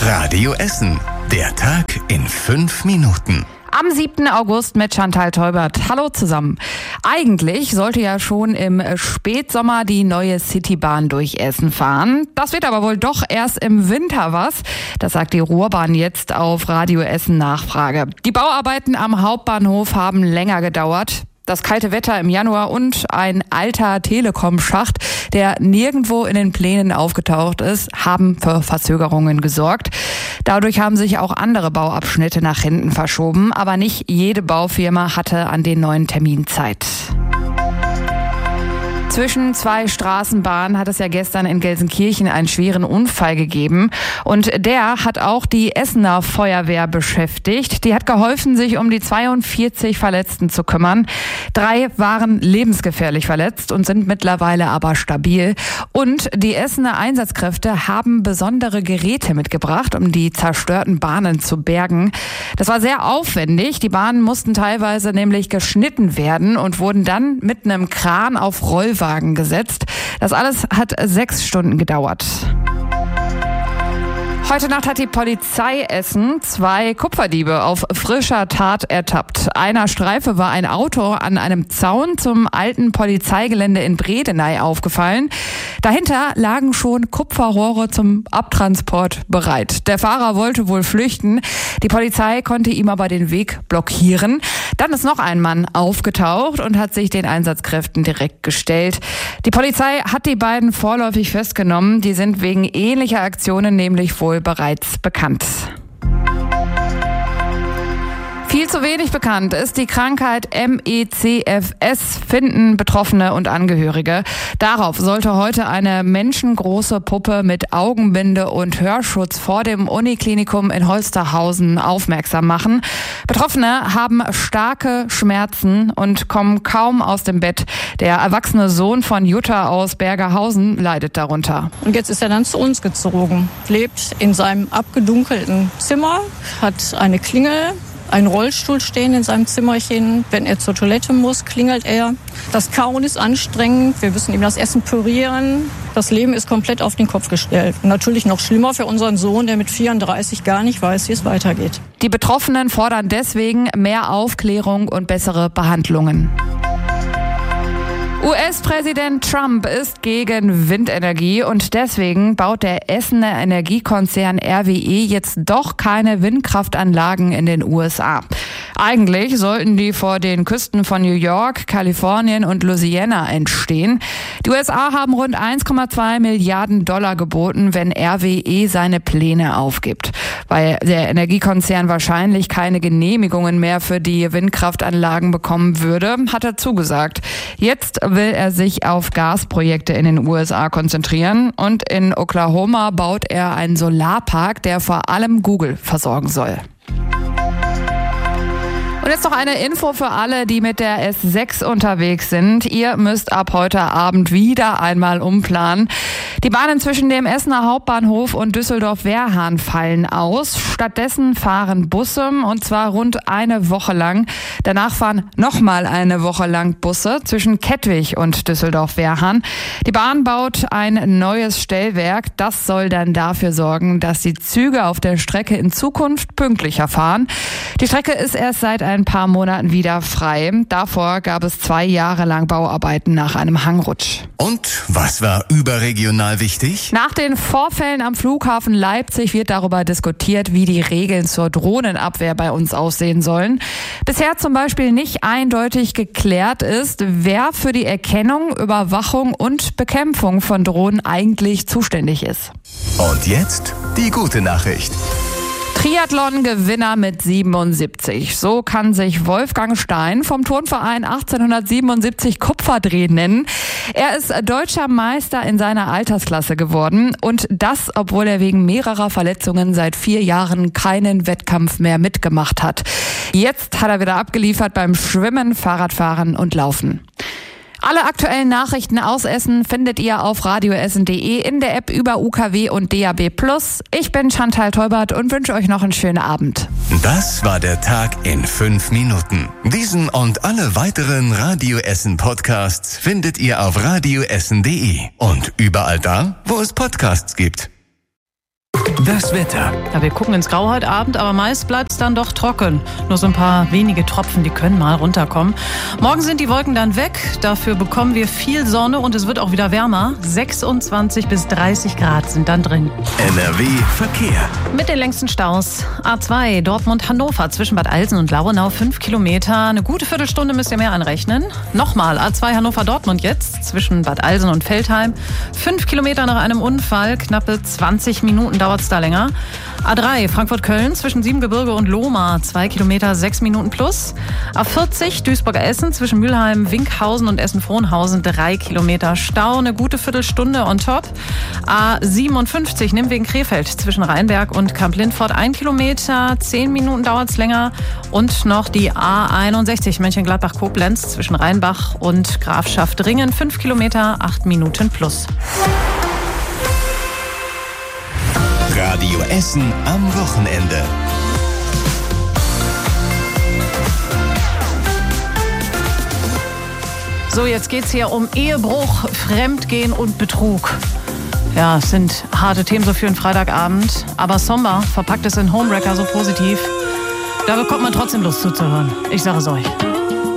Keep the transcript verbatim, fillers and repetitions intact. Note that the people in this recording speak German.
Radio Essen. Der Tag in fünf Minuten. Am siebten August mit Chantal Teubert. Hallo zusammen. Eigentlich sollte ja schon im Spätsommer die neue Citybahn durch Essen fahren. Das wird aber wohl doch erst im Winter was. Das sagt die Ruhrbahn jetzt auf Radio Essen Nachfrage. Die Bauarbeiten am Hauptbahnhof haben länger gedauert. Das kalte Wetter im Januar und ein alter Telekom-Schacht, der nirgendwo in den Plänen aufgetaucht ist, haben für Verzögerungen gesorgt. Dadurch haben sich auch andere Bauabschnitte nach hinten verschoben, aber nicht jede Baufirma hatte an den neuen Termin Zeit. Zwischen zwei Straßenbahnen hat es ja gestern in Gelsenkirchen einen schweren Unfall gegeben. Und der hat auch die Essener Feuerwehr beschäftigt. Die hat geholfen, sich um die zweiundvierzig Verletzten zu kümmern. Drei waren lebensgefährlich verletzt und sind mittlerweile aber stabil. Und die Essener Einsatzkräfte haben besondere Geräte mitgebracht, um die zerstörten Bahnen zu bergen. Das war sehr aufwendig. Die Bahnen mussten teilweise nämlich geschnitten werden und wurden dann mit einem Kran auf Rollwagen gesetzt. Das alles hat sechs Stunden gedauert. Heute Nacht hat die Polizei Essen zwei Kupferdiebe auf frischer Tat ertappt. Einer Streife war ein Auto an einem Zaun zum alten Polizeigelände in Bredeney aufgefallen. Dahinter lagen schon Kupferrohre zum Abtransport bereit. Der Fahrer wollte wohl flüchten. Die Polizei konnte ihm aber den Weg blockieren. Dann ist noch ein Mann aufgetaucht und hat sich den Einsatzkräften direkt gestellt. Die Polizei hat die beiden vorläufig festgenommen. Die sind wegen ähnlicher Aktionen nämlich wohl bereits bekannt. Viel zu wenig bekannt ist die Krankheit M E C F S, finden Betroffene und Angehörige. Darauf sollte heute eine menschengroße Puppe mit Augenbinde und Hörschutz vor dem Uniklinikum in Holsterhausen aufmerksam machen. Betroffene haben starke Schmerzen und kommen kaum aus dem Bett. Der erwachsene Sohn von Jutta aus Bergerhausen leidet darunter. Und jetzt ist er dann zu uns gezogen, lebt in seinem abgedunkelten Zimmer, hat eine Klingel, einen Rollstuhl stehen in seinem Zimmerchen. Wenn er zur Toilette muss, klingelt er. Das Kauen ist anstrengend. Wir müssen ihm das Essen pürieren. Das Leben ist komplett auf den Kopf gestellt. Und natürlich noch schlimmer für unseren Sohn, der mit vierunddreißig gar nicht weiß, wie es weitergeht. Die Betroffenen fordern deswegen mehr Aufklärung und bessere Behandlungen. U S-Präsident Trump ist gegen Windenergie und deswegen baut der Essener Energiekonzern R W E jetzt doch keine Windkraftanlagen in den U S A. Eigentlich sollten die vor den Küsten von New York, Kalifornien und Louisiana entstehen. Die U S A haben rund eins Komma zwei Milliarden Dollar geboten, wenn R W E seine Pläne aufgibt. Weil der Energiekonzern wahrscheinlich keine Genehmigungen mehr für die Windkraftanlagen bekommen würde, hat er zugesagt. Jetzt will er sich auf Gasprojekte in den U S A konzentrieren und in Oklahoma baut er einen Solarpark, der vor allem Google versorgen soll. Und jetzt noch eine Info für alle, die mit der S sechs unterwegs sind. Ihr müsst ab heute Abend wieder einmal umplanen. Die Bahnen zwischen dem Essener Hauptbahnhof und Düsseldorf-Wehrhahn fallen aus. Stattdessen fahren Busse, und zwar rund eine Woche lang. Danach fahren nochmal eine Woche lang Busse zwischen Kettwig und Düsseldorf-Wehrhahn. Die Bahn baut ein neues Stellwerk. Das soll dann dafür sorgen, dass die Züge auf der Strecke in Zukunft pünktlicher fahren. Die Strecke ist erst seit ein paar Monaten wieder frei. Davor gab es zwei Jahre lang Bauarbeiten nach einem Hangrutsch. Und was war überregional wichtig? Nach den Vorfällen am Flughafen Leipzig wird darüber diskutiert, wie die Regeln zur Drohnenabwehr bei uns aussehen sollen. Bisher zum Beispiel nicht eindeutig geklärt ist, wer für die Erkennung, Überwachung und Bekämpfung von Drohnen eigentlich zuständig ist. Und jetzt die gute Nachricht. Triathlon-Gewinner mit siebenundsiebzig. So kann sich Wolfgang Stein vom Turnverein achtzehnhundertsiebenundsiebzig Kupferdreh nennen. Er ist deutscher Meister in seiner Altersklasse geworden und das, obwohl er wegen mehrerer Verletzungen seit vier Jahren keinen Wettkampf mehr mitgemacht hat. Jetzt hat er wieder abgeliefert beim Schwimmen, Fahrradfahren und Laufen. Alle aktuellen Nachrichten aus Essen findet ihr auf radioessen punkt de, in der App über U K W und D A B plus. Ich bin Chantal Teubert und wünsche euch noch einen schönen Abend. Das war der Tag in fünf Minuten. Diesen und alle weiteren Radio Essen Podcasts findet ihr auf radioessen punkt de und überall da, wo es Podcasts gibt. Das Wetter. Ja, wir gucken ins Grau heute Abend, aber meist bleibt es dann doch trocken. Nur so ein paar wenige Tropfen, die können mal runterkommen. Morgen sind die Wolken dann weg. Dafür bekommen wir viel Sonne und es wird auch wieder wärmer. sechsundzwanzig bis dreißig Grad sind dann drin. N R W Verkehr. Mit den längsten Staus. A zwei Dortmund-Hannover zwischen Bad Alsen und Lauenau fünf Kilometer. Eine gute Viertelstunde müsst ihr mehr anrechnen. Nochmal A zwei Hannover-Dortmund jetzt zwischen Bad Alsen und Veltheim. fünf Kilometer nach einem Unfall. Knappe zwanzig Minuten dauert es da länger. A drei Frankfurt-Köln zwischen Siebengebirge und Lohmar. zwei Kilometer, sechs Minuten plus. A vierzig Duisburger-Essen zwischen Mülheim, Winkhausen und Essen-Frohnhausen. drei Kilometer Stau. Eine gute Viertelstunde on top. A siebenundfünfzig Nimwegen Krefeld zwischen Rheinberg und Kamp-Lindfort. ein Kilometer, zehn Minuten dauert es länger. Und noch die A einundsechzig Mönchengladbach-Koblenz zwischen Rheinbach und Grafschaft-Ringen. fünf Kilometer, acht Minuten plus. Radio Essen am Wochenende. So, jetzt geht's hier um Ehebruch, Fremdgehen und Betrug. Ja, es sind harte Themen so für einen Freitagabend. Aber Somber verpackt es in Homewrecker so positiv. Da bekommt man trotzdem Lust zuzuhören. Ich sage es euch.